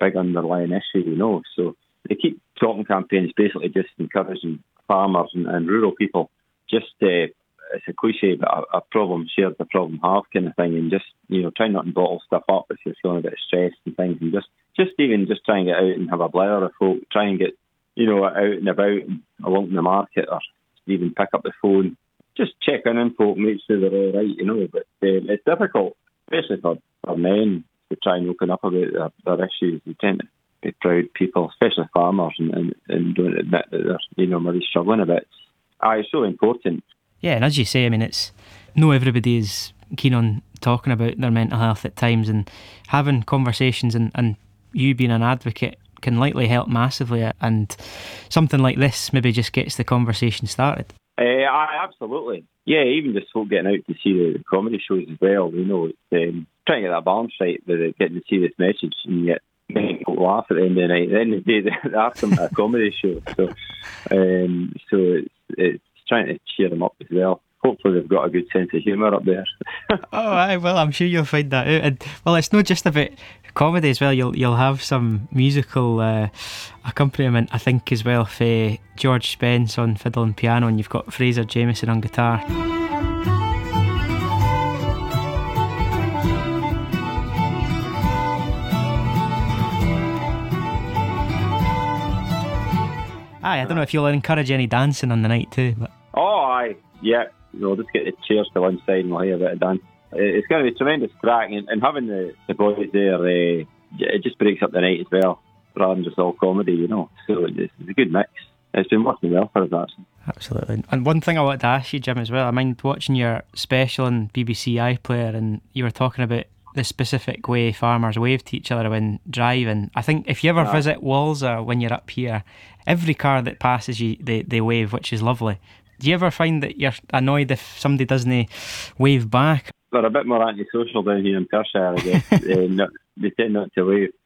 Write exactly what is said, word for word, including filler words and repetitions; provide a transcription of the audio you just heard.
big underlying issue, you know. So they keep talking campaigns, basically just encouraging farmers and, and rural people, just uh, it's a cliche, but a, a problem shared, a problem halved kind of thing, and just, you know, try not to bottle stuff up if you're feeling a bit stressed and things, and just, just even just try and get out and have a blather with folk, try and get, you know, out and about and along the market, or even pick up the phone, just check in on folk, make sure they're all right, you know. But um, it's difficult, especially for, for men, to try and open up about their, their issues. They tend to be proud people, especially farmers, and, and, and don't admit that they're, you know, maybe struggling a bit. Ah, it's so important. Yeah, and as you say, I mean, it's no everybody is keen on talking about their mental health at times, and having conversations and, and you being an advocate can likely help massively, and something like this maybe just gets the conversation started. Uh, I, absolutely. Yeah, even just folk getting out to see the, the comedy shows as well, you know, it's um, trying to get that balance right with it, getting to see this message and yet making people laugh at the end of the night. At the end of the day, they have some a comedy show, so um, so it's, it's trying to cheer them up as well. Hopefully they've got a good sense of humour up there. Oh, aye, well, I'm sure you'll find that out. And well, it's not just about comedy as well. You'll you'll have some musical uh, accompaniment, I think, as well, for George Spence on fiddle and piano, and you've got Fraser Jamieson on guitar. Aye, I don't know if you'll encourage any dancing on the night too, but oh, aye, yeah. We'll just get the chairs to one side and we'll hear a bit of dance. It's going to be tremendous crack, and, and having the, the boys there, uh, it just breaks up the night as well, rather than just all comedy, you know. So it's, it's a good mix. It's been working well for us, actually. Absolutely. And one thing I wanted to ask you, Jim, as well, I mind watching your special on B B C iPlayer, and you were talking about the specific way farmers wave to each other when driving. I think if you ever yeah. visit Walsall when you're up here, every car that passes you, they, they wave, which is lovely. Do you ever find that you're annoyed if somebody doesn't wave back? They're a bit more antisocial down here in Perthshire, I guess. uh, not, they tend not to wave.